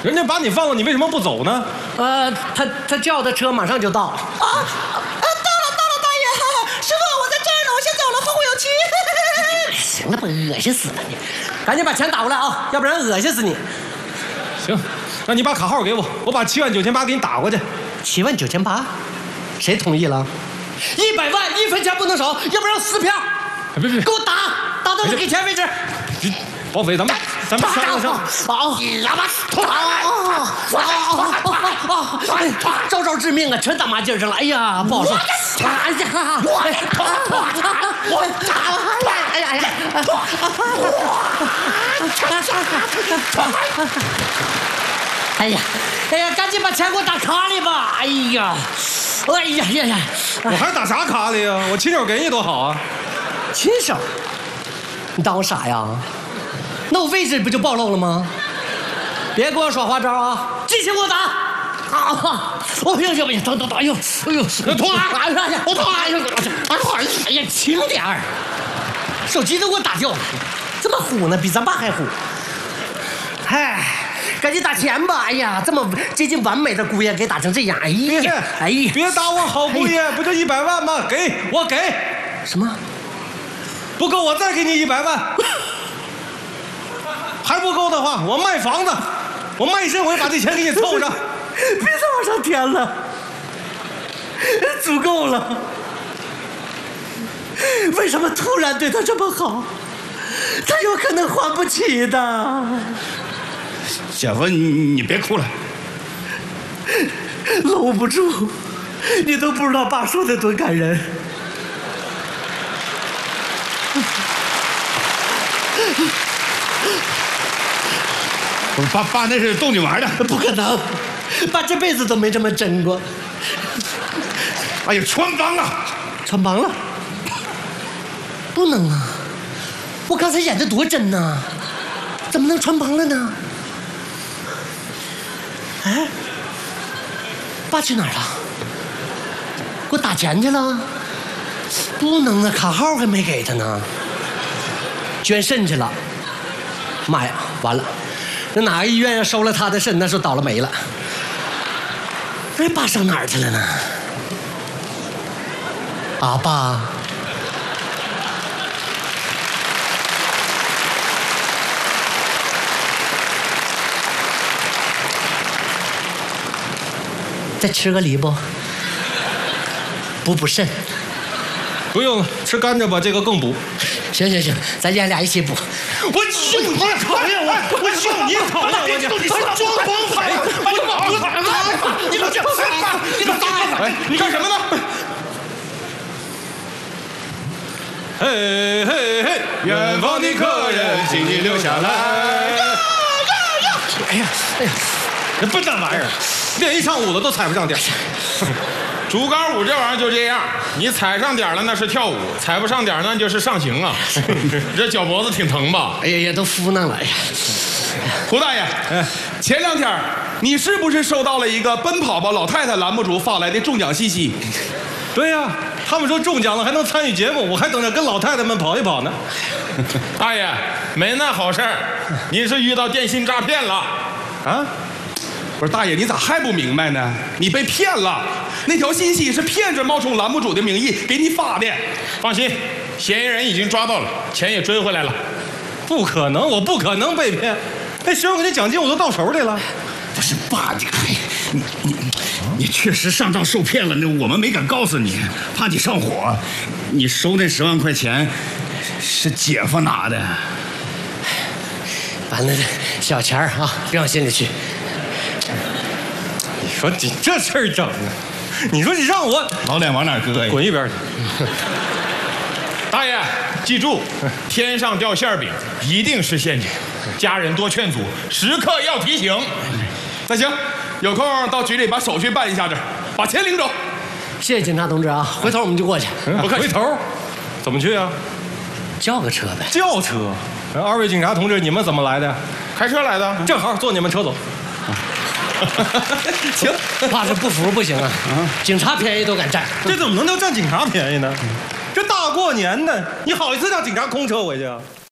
人家把你放了，你为什么不走呢？ 他叫的车马上就到。 到了，大爷，师傅，我在这儿呢，我先走了，后会有期。 行了吧，恶心死了你！赶紧把钱打过来啊，要不然恶心死你。 行，那你把卡号给我，我把79800给你打过去。 79800，谁同意了？100万，1分钱不能少，要不然撕票。 别， 给我打到我给钱为止。 绑匪，咱们商量商。 招招致命啊，全打麻筋上了。哎呀，不好说。哎呀，赶紧把钱给我打卡里吧！哎呀， 我还打啥卡里呀？我亲手给你多好啊！ 亲手？你当我傻呀？那我位置不就暴露了吗？别给我耍花招啊！继续给我打！哎呀，等，哎呦，痛啊！我痛啊！哎呀，轻点儿！手机都给我打掉了，这么虎呢，比咱爸还虎。哎，赶紧打钱吧！哎呀，这么接近完美的姑爷给打成这样，哎呀， 别打我好姑爷，不就100万吗？我给。 什么？ 不够我再给你100万。还不够的话，我卖房子，我卖身我也把这钱给你凑上。 别再往上添了，足够了。为什么突然对他这么好？他有可能还不起的。 姐夫，你别哭了， 搂不住，你都不知道爸说的多感人。 爸那是逗你玩的， 不可能，爸这辈子都没这么真过。 哎呀，穿帮了， 穿帮了，不能啊！我刚才演的多真呐，怎么能穿帮了呢？哎，爸去哪儿了？给我打钱去了？不能啊，卡号还没给他呢。捐肾去了。妈呀，完了！那哪个医院要收了他的肾，那时候倒了霉了。哎，爸上哪儿去了呢？啊，爸。再吃个梨不？补肾。 不用了，吃甘蔗吧，这个更补。 行，咱爷俩一起补。 我就你讨厌我，我就你讨厌我，你装光彩！你给我这，你打他！你干什么呢？嘿嘿嘿，远方的客人，请你留下来。哎呀，这笨蛋玩意儿，练一上午了都踩不上点。 竹竿舞这玩意儿就这样，你踩上点了那是跳舞，踩不上点那就是上刑啊！这脚脖子挺疼吧？ 哎呀，都敷弄了。哎呀， 胡大爷，前2天你是不是收到了一个奔跑吧老太太栏目组发来的中奖信息？ 对呀，他们说中奖了还能参与节目，我还等着跟老太太们跑一跑呢。 大爷，没那好事儿，你是遇到电信诈骗了啊？不是大爷，你咋还不明白呢？你被骗了，那条信息是骗着冒充栏目组的名义给你发的。 放心，嫌疑人已经抓到了，钱也追回来了。 不可能，我不可能被骗。那学生给的奖金我都到手里了。 不是爸，你确实上当受骗了，那我们没敢告诉你，怕你上火。你收那10万块钱是姐夫拿的。 完了，小钱儿啊，别往心里去。 你说你这事儿整的，你说你让我老脸往哪搁呀？ 滚一边去！ 大爷，记住，天上掉馅饼一定是陷阱，家人多劝阻，时刻要提醒。 那行，有空到局里把手续办一下子，把钱领走。 谢谢警察同志啊，回头我们就过去。 不客气。回头怎么去啊？ 叫个车呗。 叫车？2位警察同志，你们怎么来的？ 开车来的， 正好坐你们车走。行， 怕是不服不行啊！警察便宜都敢占， 这怎么能叫占警察便宜呢？这大过年的，你好意思让警察空车回去啊？